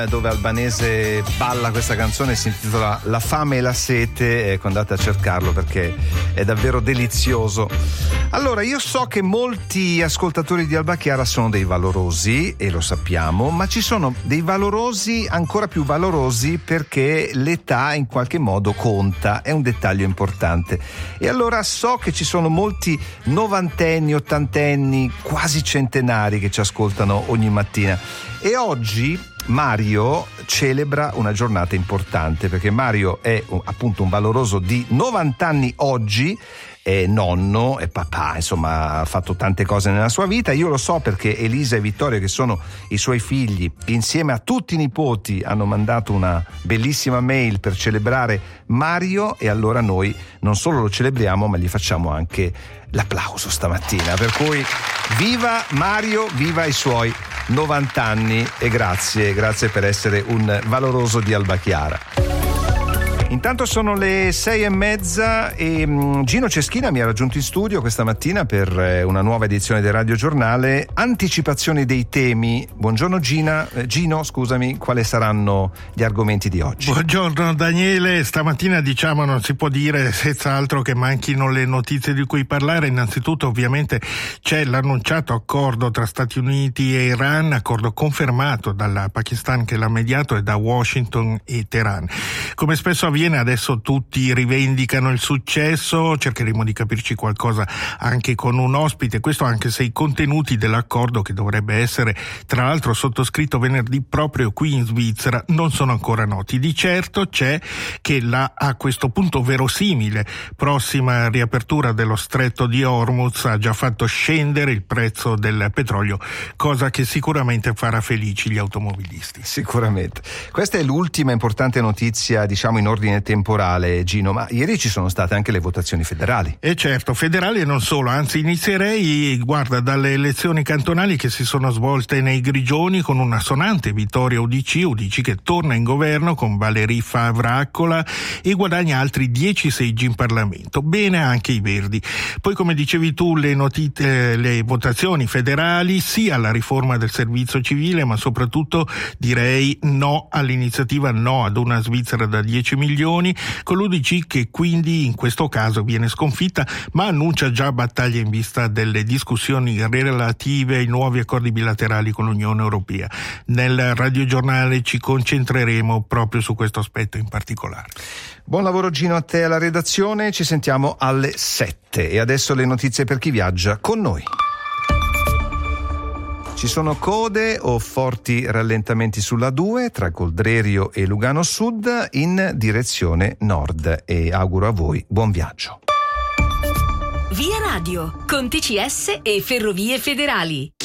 dove Albanese balla questa canzone, si intitola La fame e la sete. Ecco, andate a cercarlo perché è davvero delizioso. Allora, io so che molti ascoltatori di Alba Chiara sono dei valorosi, e lo sappiamo, ma ci sono dei valorosi ancora più valorosi perché l'età in qualche modo conta, è un dettaglio importante. E allora so che ci sono molti novantenni, ottantenni, quasi centenari che ci ascoltano ogni mattina. E oggi Mario celebra una giornata importante perché Mario è appunto un valoroso di 90 anni oggi, è nonno, è papà, insomma ha fatto tante cose nella sua vita. Io lo so perché Elisa e Vittorio, che sono i suoi figli, insieme a tutti i nipoti hanno mandato una bellissima mail per celebrare Mario, e allora noi non solo lo celebriamo ma gli facciamo anche l'applauso stamattina, per cui viva Mario, viva i suoi 90 anni e grazie per essere un valoroso di Alba Chiara. Intanto sono le 6:30 e Gino Ceschina mi ha raggiunto in studio questa mattina per una nuova edizione del Radio Giornale, anticipazione dei temi. Buongiorno Gino, scusami, quali saranno gli argomenti di oggi? Buongiorno Daniele, stamattina diciamo non si può dire senza altro che manchino le notizie di cui parlare. Innanzitutto ovviamente c'è l'annunciato accordo tra Stati Uniti e Iran, accordo confermato dal Pakistan che l'ha mediato e da Washington e Teheran. Come spesso avviene adesso tutti rivendicano il successo, cercheremo di capirci qualcosa anche con un ospite, questo anche se i contenuti dell'accordo, che dovrebbe essere tra l'altro sottoscritto venerdì proprio qui in Svizzera, non sono ancora noti. Di certo c'è che la a questo punto verosimile prossima riapertura dello stretto di Hormuz ha già fatto scendere il prezzo del petrolio, cosa che sicuramente farà felici gli automobilisti. Sicuramente. Questa è l'ultima importante notizia, diciamo in ordine temporale, Gino, ma ieri ci sono state anche le votazioni federali. E certo, federali e non solo, anzi inizierei, guarda, dalle elezioni cantonali che si sono svolte nei Grigioni con una sonante vittoria UDC che torna in governo con Valérie Favraccola e guadagna altri 10 seggi in Parlamento. Bene anche i Verdi. Poi, come dicevi tu, le votazioni federali, sì alla riforma del servizio civile, ma soprattutto direi no all'iniziativa No ad una Svizzera da 10 milioni, con l'UDC che quindi in questo caso viene sconfitta, ma annuncia già battaglie in vista delle discussioni relative ai nuovi accordi bilaterali con l'Unione Europea. Nel radiogiornale ci concentreremo proprio su questo aspetto in particolare. Buon lavoro Gino a te alla redazione, ci sentiamo alle 7 e adesso le notizie per chi viaggia con noi. Ci sono code o forti rallentamenti sulla 2 tra Coldrerio e Lugano Sud in direzione nord e auguro a voi buon viaggio. Via Radio con TCS e Ferrovie Federali.